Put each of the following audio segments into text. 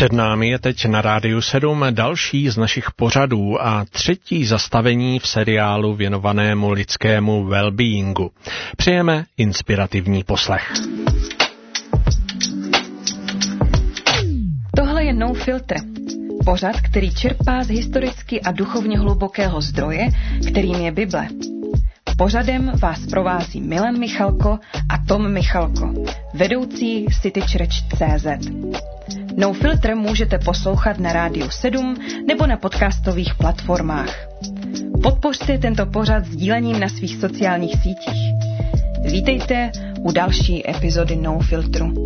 Před námi je teď na Rádiu 7 další z našich pořadů a třetí zastavení v seriálu věnovanému lidskému well-beingu. Přejeme inspirativní poslech. Tohle je No Filter. Pořad, který čerpá z historicky a duchovně hlubokého zdroje, kterým je Bible. Pořadem vás provází Milan Michalko a Tom Michalko, vedoucí citychurch.cz. No Filter můžete poslouchat na Rádiu 7 nebo na podcastových platformách. Podpořte tento pořad sdílením na svých sociálních sítích. Vítejte u další epizody No Filtru.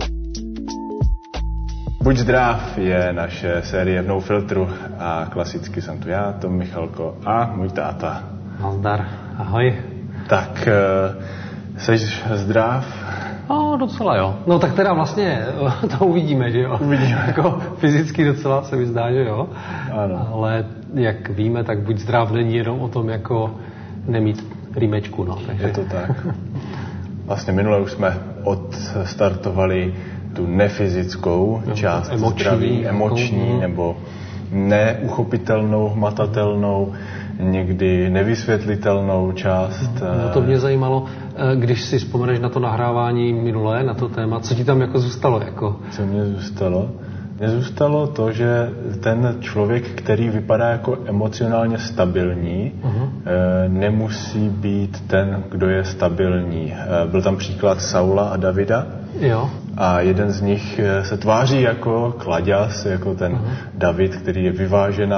Buď zdrav je naše série v No Filtru a klasicky jsem tu já, Tom Michalko a můj táta. Nazdar, ahoj. Tak, seš zdrav? No, docela jo. No tak teda vlastně to uvidíme, že jo? Uvidíme. Jako fyzicky docela se mi zdá, že jo? Ano. Ale jak víme, tak buď zdrav není jenom o tom jako nemít rýmečku, no. Takže... Je to tak. Vlastně minule už jsme odstartovali tu nefyzickou část zdraví, emoční nebo neuchopitelnou, hmatatelnou, někdy nevysvětlitelnou část. No to mě zajímalo, když si vzpomeneš na to nahrávání minulé, na to téma, co ti tam jako zůstalo? Jako? Co mě zůstalo? Mně zůstalo to, že ten člověk, který vypadá jako emocionálně stabilní, nemusí být ten, kdo je stabilní. Byl tam příklad Saula a Davida. Jo. A jeden z nich se tváří jako klaďas, jako ten David, který je vyvážená